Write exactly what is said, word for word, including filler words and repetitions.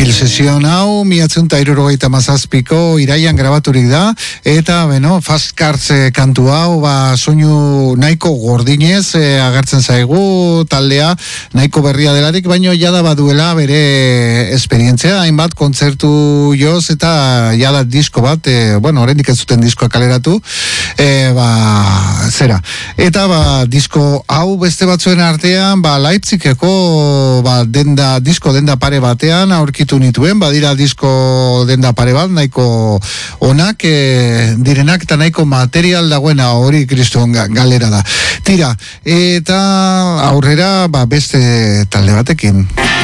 Pil sesion hau, miatzen ta irurogeita mazazpiko iraian grabaturik da, eta, beno, Fast Cars kantu hau, ba, soinu nahiko gordinez e, agertzen zaigu, taldea nahiko berria delarik, baino jada baduela bere esperientzia, hainbat kontzertu joz, eta jada disko bat, e, bueno, oraindik ez zuten diskoa kaleratu, e, ba, zera. Eta, ba, disko hau beste batzuen artean, ba, Leipzigeko, ba, denda, disko denda pare batean, aurkitu nituen, badira disko denda pare bat, nahiko onak e, direnak, eta nahiko material dagoena hori kriston galera da. Tira, eta aurrera ba, beste talde batekin.